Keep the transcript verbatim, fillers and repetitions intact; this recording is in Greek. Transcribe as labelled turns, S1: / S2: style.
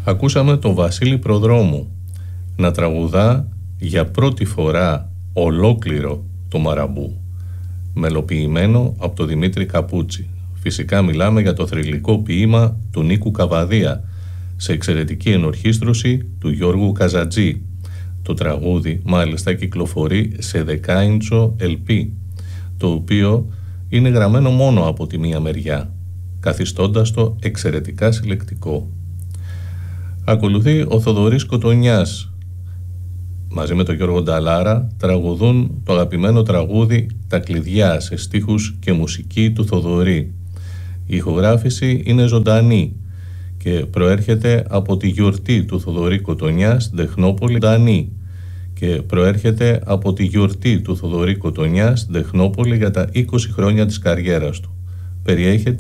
S1: Ακούσαμε τον Βασίλη Προδρόμου να τραγουδά για πρώτη φορά ολόκληρο το Μαραμπού, μελοποιημένο από τον Δημήτρη Καπούτσι. Φυσικά μιλάμε για το θρυλικό ποίημα του Νίκου Καβαδία, σε εξαιρετική ενορχήστρωση του Γιώργου Καζατζή. Το τραγούδι μάλιστα κυκλοφορεί σε δεκάιντσο ελ πι, το οποίο είναι γραμμένο μόνο από τη μία μεριά, καθιστώντας το εξαιρετικά συλλεκτικό. Ακολουθεί ο Θοδωρής Κοτονιάς. Μαζί με τον Γιώργο Νταλάρα τραγουδούν το αγαπημένο τραγούδι «Τα κλειδιά» σε στίχους και μουσική του Θοδωρή. Η ηχογράφηση είναι ζωντανή και προέρχεται από τη γιορτή του Θοδωρή Κοτονιά στην Τεχνόπολη ζωντανή και προέρχεται από τη γιορτή του Θοδωρή Κοτονιά στην Τεχνόπολη για τα είκοσι χρόνια της καριέρας του. Περιέχεται